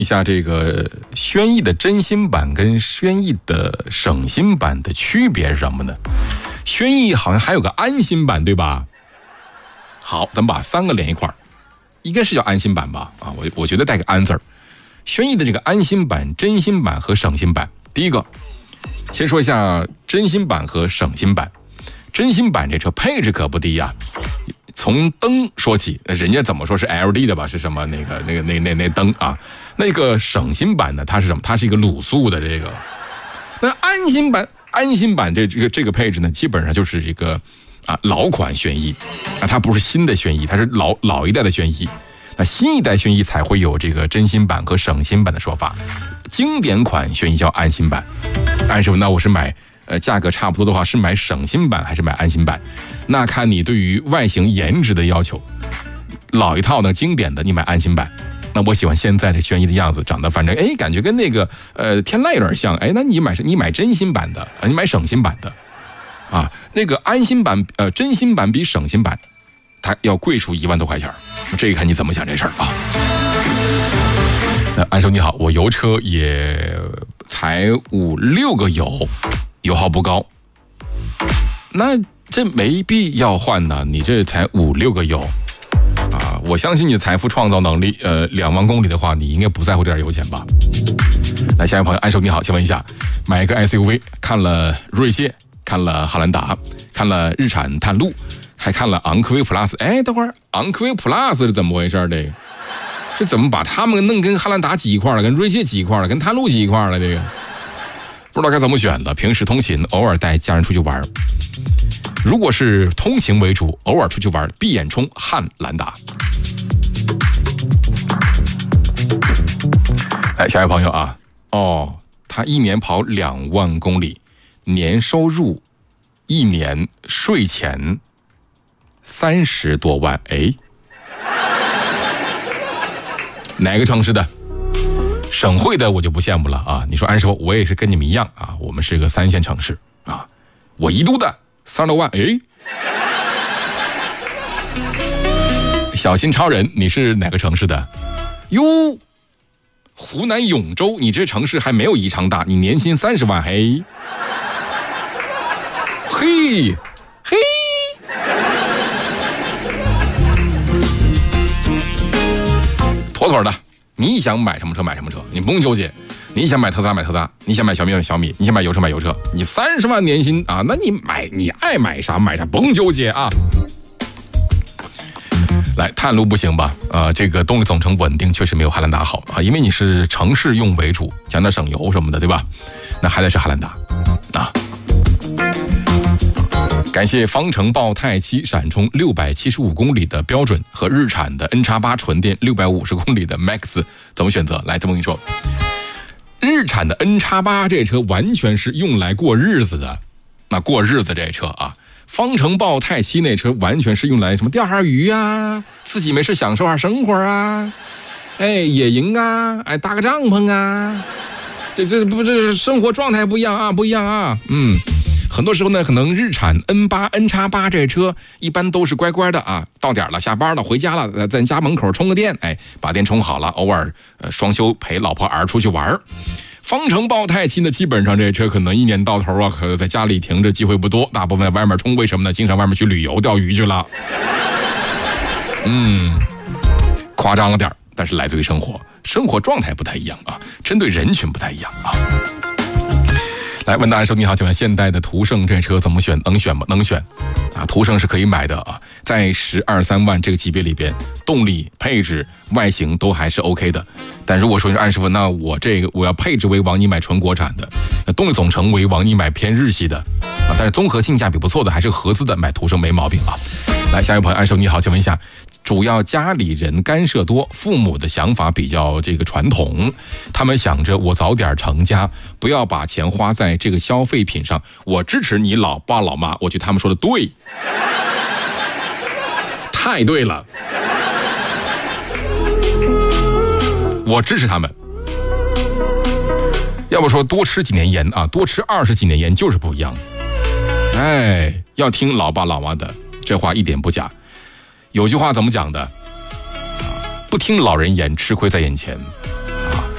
一下这个轩逸的真心版跟轩逸的省心版的区别是什么呢？轩逸好像还有个安心版，对吧？好，咱们把3个连一块儿，应该是叫安心版吧？啊，我觉得带个安字儿。轩逸的这个安心版、真心版和省心版，第一个，先说一下真心版和省心版。真心版这车配置可不低呀，从灯说起，人家怎么说是 LD 的吧？是什么那灯啊？那个省心版呢？它是什么？它是一个卤素的这个。那安心版这个配置呢，基本上就是一个老款轩逸啊，它不是新的轩逸，它是老一代的轩逸。那新一代轩逸才会有这个真心版和省心版的说法。经典款轩逸叫安心版。安师傅，那我是买价格差不多的话，是买省心版还是买安心版？那看你对于外形颜值的要求。老一套呢，经典的你买安心版。那我喜欢现在这轩逸的样子，长得反正感觉跟那个天籁有点像。那你买真心版的，你买省心版的啊。那个安心版真心版比省心版它要贵出1万多块钱，这个看你怎么想这事儿啊。安叔你好，我油车也才5、6个油耗不高，那这没必要换呢。你这才5、6个油啊，我相信你的财富创造能力，2万公里的话，你应该不在乎这点油钱吧？来，下一位朋友，安叔你好，请问一下，买一个 SUV， 看了锐界，看了汉兰达，看了日产探路，还看了昂科威 Plus。等会儿昂科威 Plus 是怎么回事？这个是怎么把他们弄跟汉兰达挤一块了，跟锐界挤一块了，跟探路挤一块了？这个不知道该怎么选了。平时通勤，偶尔带家人出去玩，如果是通勤为主，偶尔出去玩，闭眼冲汉兰达。下一位朋友啊，他1年跑2万公里，年收入1年税前30多万，哪个城市的？省会的我就不羡慕了啊！你说安师傅，我也是跟你们一样啊，我们是个3线城市啊，我1都的30多万，小心超人，你是哪个城市的？哟，湖南永州，你这城市还没有宜昌大，你年薪30万，嘿，妥妥的。你想买什么车买什么车，你不用纠结。你想买特斯拉买特斯拉，你想买小米买小米，你想买油车买油车。你30万年薪啊，那你爱买啥买啥，不用纠结啊。来，探路不行吧？这个动力总成稳定确实没有汉兰达好啊，因为你是城市用为主，讲点省油什么的，对吧？那还得是汉兰达啊。感谢方程豹太7闪充675公里的标准和日产的 N-8 纯电650公里的 Max， 怎么选择？来，这么跟你说，日产的 N-8 这车完全是用来过日子的。那过日子这车啊，方程豹太7那车完全是用来什么钓下鱼啊，自己没事享受下生活啊，野营啊，搭个帐篷啊，这生活状态不一样啊。很多时候呢，可能日产 N-8 这车一般都是乖乖的啊，到点了，下班了，回家了，在家门口充个电，把电充好了，偶尔双休陪老婆儿出去玩。方程豹太7呢，基本上这车可能1年到头啊，可在家里停着机会不多，大部分在外面充，为什么呢？经常外面去旅游钓鱼去了。夸张了点，但是来自于生活状态不太一样啊，针对人群不太一样啊。来，问大家说你好，请问现代的途胜这车怎么选？能选吗？能选啊，途胜是可以买的啊，在12、13万这个级别里边，动力、配置、外形都还是 OK 的。但如果说安师傅，那我要配置为王，你买纯国产的；动力总成为王，你买偏日系的啊。但是综合性价比不错的，还是合资的，买途胜没毛病啊。来，下一位朋友，安师傅你好，请问一下，主要家里人干涉多，父母的想法比较传统，他们想着我早点成家，不要把钱花在这个消费品上。我支持你老爸老妈，我觉得他们说的对，太对了，我支持他们。要不说多吃几年盐啊，多吃20几年盐就是不一样。要听老爸老妈的，这话一点不假。有句话怎么讲的？不听老人言，吃亏在眼前。